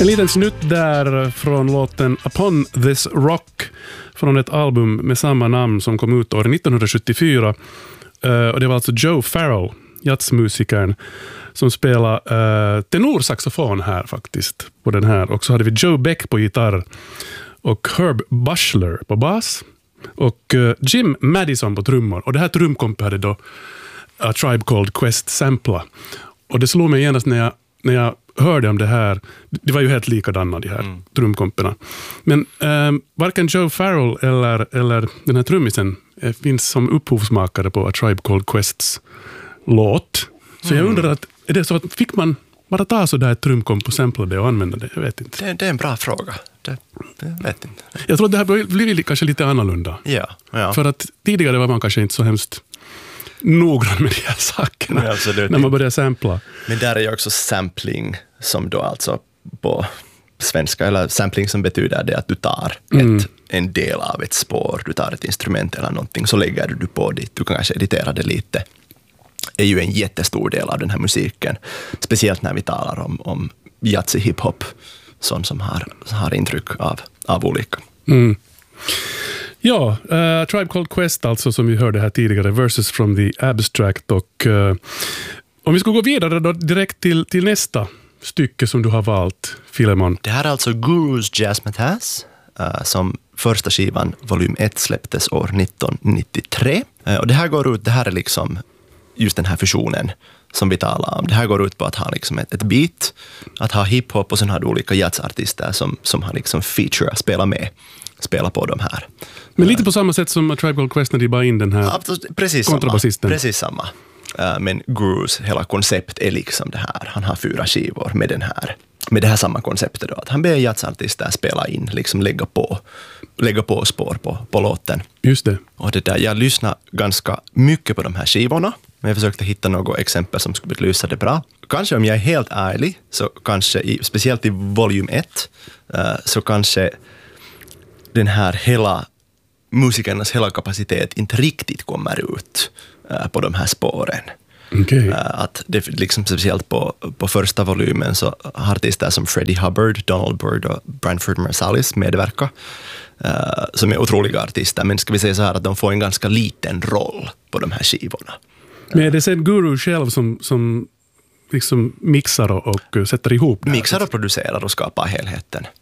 En liten snutt där från låten Upon This Rock från ett album med samma namn som kom ut år 1974. Och det var alltså Joe Farrell, jazzmusikern, som spelar tenorsaxofon här faktiskt på den här. Och så hade vi Joe Beck på gitarr och Herb Bushler på bas och Jim Madison på trummor. Och det här trumkompet hade då A Tribe Called Quest sampla. Och det slog mig genast när jag hörde om det här. Det var ju helt likadana de här trumkomperna. Men varken Joe Farrell eller den här trummisen finns som upphovsmakare på A Tribe Called Quests låt. Så jag undrar att är det så att fick man bara ta så där ett trumkomp och sampla det och använda det? Jag vet inte. Det är en bra fråga. Jag vet inte. Jag tror att det här blir kanske lite annorlunda. Ja. För att tidigare var man kanske inte så hemskt noggrann med de här sakerna när man börjar sampla. Men där är ju också sampling som då alltså på svenska, eller sampling som betyder det att du tar en del av ett spår, du tar ett instrument eller någonting, så lägger du på dit, du kan kanske editera det lite. Är ju en jättestor del av den här musiken, speciellt när vi talar om jazz, hiphop, sånt som har intryck av olika. Ja, Tribe Called Quest alltså, som vi hörde här tidigare, Verses from the Abstract. Och om vi ska gå vidare då direkt till nästa stycke som du har valt, Filemon. Det här är alltså Gurus Jazzmatazz, som första skivan volym 1 släpptes år 1993. Och det här är liksom just den här fusionen som vi talar om. Det här går ut på att ha liksom ett beat, att ha hiphop och sen har du olika jazzartister som har liksom feature, spela på de här. Men lite på samma sätt som A Tribe Called Quest när de bara in den här kontrabasisten. Precis samma. Men Gurus hela koncept är liksom det här. Han har 4 skivor med det här samma konceptet då. Att han ber jazzartister spela in, liksom lägga på spår på låten. Just det. Och det där, jag lyssnar ganska mycket på de här skivorna. Men jag försökte hitta något exempel som skulle belysa det bra. Kanske om jag är helt ärlig, så kanske speciellt i volym 1, så kanske den här musikernas hela kapacitet inte riktigt kommer ut på de här spåren. Okay. Att det liksom speciellt på första volymen så har artister som Freddie Hubbard, Donald Byrd och Branford Marsalis medverka, som är otroliga artister, men ska vi säga så här att de får en ganska liten roll på de här skivorna. Men är det sen Guru själv som liksom mixar och sätter ihop det? Mixar och producerar och skapar helheten.